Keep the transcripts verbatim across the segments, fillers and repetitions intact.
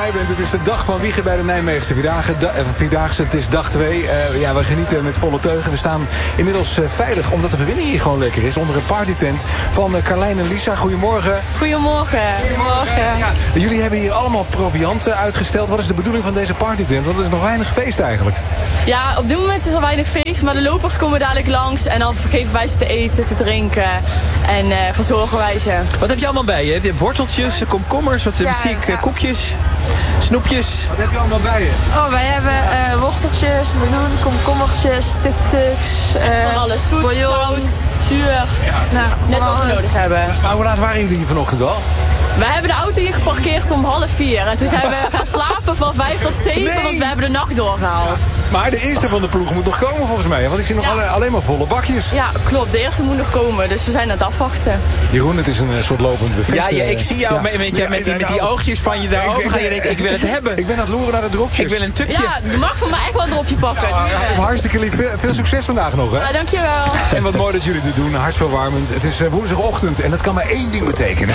erbij bent. Het is de dag van Wiegen bij de Nijmeegse Vierdaagse. Da- uh, Vierdaagse, het is dag twee. Uh, ja, we genieten met volle teugen. We staan inmiddels uh, veilig, omdat de verbinding hier gewoon lekker is. Onder een partytent van uh, Carlijn en Lisa. Goedemorgen. Goedemorgen. Goedemorgen. Ja, jullie hebben hier allemaal proviant uh, uitgesteld. Wat is de bedoeling van deze partytent? Want het is nog weinig feest eigenlijk. Ja, op dit moment is er weinig feest, maar de lopers komen dadelijk langs. En dan geven wij ze te eten, te drinken. En uh, verzorgen wij ze. Wat heb je allemaal bij je? Je hebt worteltjes, komkommers, wat Ja, zie ik, ja. koekjes, snoepjes. Wat heb je allemaal bij je? Oh, wij hebben uh, worteltjes, meloen, komkommertjes, tuk-tuks. Uh, Van alles. Zoet, bouillon. zout, zuur. Ja. Nou, Net wat we alles. nodig hebben. Maar hoe laat waren jullie hier vanochtend al? We hebben de auto hier geparkeerd om half vier. En toen zijn we gaan slapen van vijf tot zeven, Nee. want we hebben de nacht doorgehaald. Maar de eerste van de ploeg moet nog komen volgens mij. Want ik zie nog Ja. alle- alleen maar volle bakjes. Ja, klopt. De eerste moet nog komen, dus we zijn aan het afwachten. Jeroen, het is een uh, soort lopend buffet. Ja, ja, ik uh, zie jou ja. met, met, Ja, met, die, met die nou, oogjes van je daarover gaan. Je denkt, ik wil het hebben. Ik ben aan het loeren naar de dropjes. Ik wil een tukje. Ja, je mag van mij echt wel een dropje pakken. Ja, hartstikke lief. Veel, veel succes vandaag nog, hè? Ja, dankjewel. En wat mooi dat jullie dit doen. Hartverwarmend. Het is uh, woensdagochtend en dat kan maar één ding betekenen.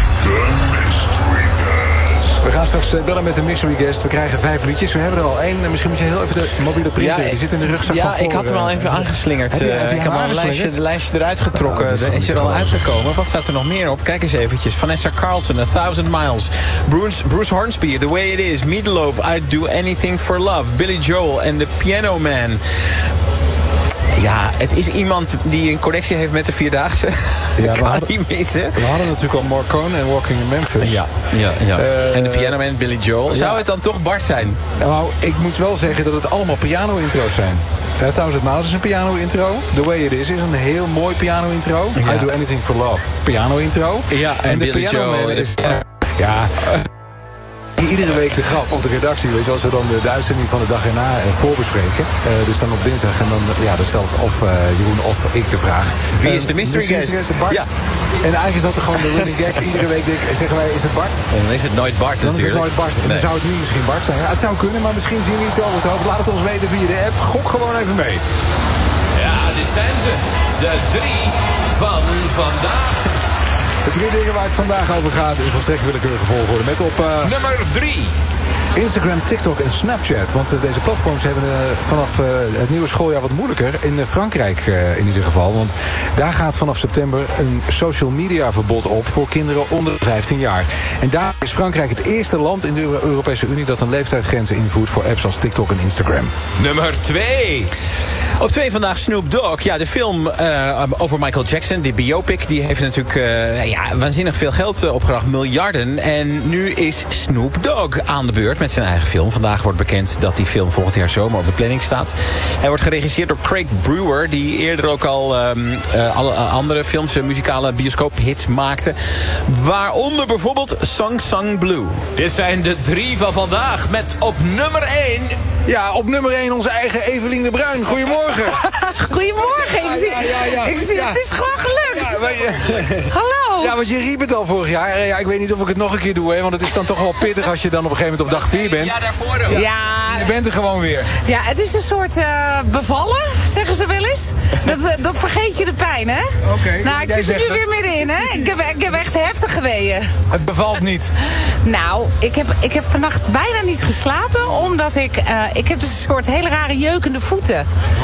We gaan straks uh, bellen met de mystery guest. We krijgen vijf liedjes. We hebben er al één. Misschien moet je heel even de mobiele printer. Ja, Die zit in de rugzak van Ja, voor, ik had hem uh, al even aangeslingerd. Heb je- heb je Uh, ik hem heb al een aangeslingerd? lijstje, de lijstje eruit getrokken. Oh, dat is Er toch is niet er al te geloven. uitgekomen. Wat staat er nog meer op? Kijk eens eventjes. Vanessa Carlton, A Thousand Miles. Bruce, Bruce Hornsby, The Way It Is. Meatloaf, I'd Do Anything For Love. Billy Joel en The Piano Man. Ja, het is iemand die een connectie heeft met de Vierdaagse. we Ja, kan hadden- niet missen. We hadden natuurlijk al Morcone en Walking in Memphis. Ja, ja, ja. Uh, en de Piano Man, Billy Joel. Zou ja. het dan toch Bart zijn? Nou, ik moet wel zeggen dat het allemaal piano-intro's zijn. Uh, Thousand Miles is een piano-intro. The Way It Is is een heel mooi piano-intro. Ja. I Do Anything For Love. Piano-intro. Ja, en de Billy Piano Joel Man is- is... ja... Iedere week de grap op de redactie, weet je, als we dan de, de uitzending van de dag erna uh, voorbespreken. Uh, dus dan op dinsdag en dan, uh, ja, dan stelt of uh, Jeroen of ik de vraag. Wie Uh, is de mystery guest? Bart. Ja. En eigenlijk is dat toch gewoon de running gag. Iedere week denk- zeggen wij, is het Bart? En dan is het nooit Bart Dan is het natuurlijk. nooit Bart. En dan Nee. zou het nu misschien Bart zijn. Ja, het zou kunnen, maar misschien zien we niet over het hoofd. Laat het ons weten via de app. Gok gewoon even mee. Ja, dit zijn ze. De drie van vandaag. De drie dingen waar het vandaag over gaat in volstrekt willekeurige volgorde. Met op uh, Nummer drie. Instagram, TikTok en Snapchat. Want uh, deze platforms hebben uh, vanaf uh, het nieuwe schooljaar wat moeilijker. In uh, Frankrijk uh, in ieder geval. Want daar gaat vanaf september een social media verbod op voor kinderen onder vijftien jaar. En daar is Frankrijk het eerste land in de Euro- Europese Unie dat een leeftijdsgrens invoert voor apps als TikTok en Instagram. Nummer twee. Op twee vandaag Snoop Dogg. Ja, de film uh, over Michael Jackson, die biopic, die heeft natuurlijk uh, ja, waanzinnig veel geld uh, opgebracht. Miljarden. En nu is Snoop Dogg aan de beurt met zijn eigen film. Vandaag wordt bekend dat die film volgend jaar zomer op de planning staat. Hij wordt geregisseerd door Craig Brewer, die eerder ook al um, uh, alle uh, andere films, uh, muzikale bioscoophits maakte. Waaronder bijvoorbeeld Song Song Blue. Dit zijn de drie van vandaag met op nummer één. Ja, op nummer één onze eigen Evelien de Bruin. Goedemorgen. Goedemorgen, ik zie, Ja, ja, ja. ik zie Ja. het is gewoon gelukt. Ja, maar je- Hallo. Ja, want je riep het al vorig jaar. Ja, ik weet niet of ik het nog een keer doe, hè, want het is dan toch wel pittig als je dan op een gegeven moment op dag vier bent. Ja, daarvoor ook. Ja, Je bent er gewoon weer. ja, het is een soort eh, bevallen, zeggen ze wel eens. Dat, eh, dat vergeet je de pijn, hè? Oké, Nou, ik jij zit er zegt nu het. weer middenin, hè? Ik heb, ik heb echt heftig geweeën. Het bevalt niet. Nou, ik heb, ik heb vannacht bijna niet geslapen, omdat ik... eh, ik heb dus een soort hele rare jeukende voeten.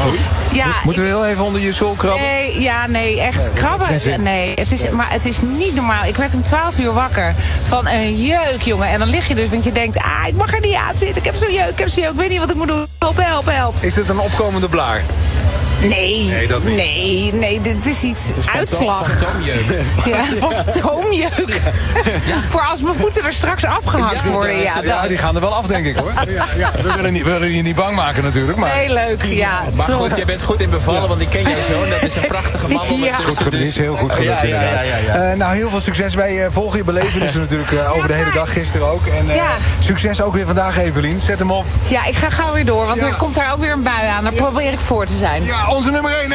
Ja, Moeten we heel even onder je zool krabben? Nee, ja, nee, echt geen krabben. zin. Nee, het is, maar het is niet normaal. Ik werd om twaalf uur wakker van een jeuk, jongen. En dan lig je dus, want je denkt, ah, ik mag er niet aan zitten. Ik heb zo'n jeuk, ik heb zo'n jeuk. Ik weet niet wat ik moet doen. Help, help, help. Is het een opkomende blaar? Nee, Nee, dat niet. nee, nee, dit is iets uitslag. Fantoomjeuk. Ja, fantoomjeuk. Voor als mijn voeten er straks afgehakt worden. Ja, Ja, dat die gaan er wel af, denk ik, hoor. Ja, ja. We, willen niet, we willen je niet bang maken, natuurlijk. Maar heel leuk, ja. Maar Zo. goed, jij bent goed in bevallen, want ik ken jouw zoon. Dat is een prachtige man. om Ja. het goed tussen, gelukt, is heel goed gelukt, Ja, ja, ja, inderdaad. ja, ja. Eh, nou, heel veel succes. Wij uh, volgen je belevenissen natuurlijk uh, over de hele dag, gisteren ook. En uh, Ja. succes ook weer vandaag, Evelien. Zet hem op. Ja, ik ga gauw weer door, want Ja. er komt daar ook weer een bui aan. Daar probeer ik voor te zijn. Ja, onze nummer één.